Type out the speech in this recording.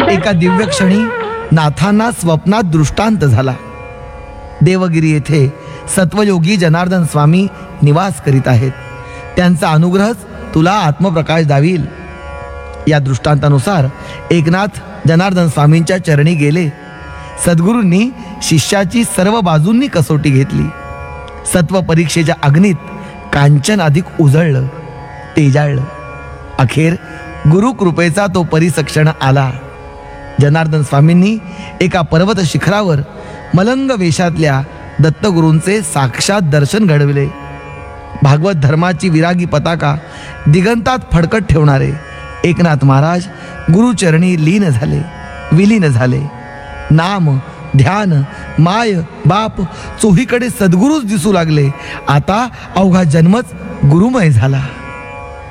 एका दिव्य क्षणी नाथांना स्वप्नात दृष्टांत झाला. देवगिरी येथे सत्वयोगी जनार्दन स्वामी निवास करीत आहेत. त्यांचा अनुग्रहच तुला आत्मप्रकाश दावील. या दृष्टांतानुसार एकनाथ जनार्दन स्वामींच्या चरणी गेले. सद्गुरूंनी शिष्याची सर्व बाजूंनी कसोटी घेतली. सत्व परीक्षेच्या अग्नीत कांचन अधिक उजळलं, तेजाळलं. अखेर गुरुकृपेचा तो परिसक्षण आला. जनार्दन स्वामींनी एका पर्वत शिखरावर मलंग वेशातल्या दत्तगुरूंचे साक्षात दर्शन घडविले. भागवत धर्माची विरागी पताका दिगंतात फडकत ठेवणारे एकनाथ महाराज गुरुचरणी विलीन झाले. नाम, ध्यान, माय, बाप चोहीकडे सद्गुरूच दिसू लागले. आता अवघा जन्मच गुरुमय झाला.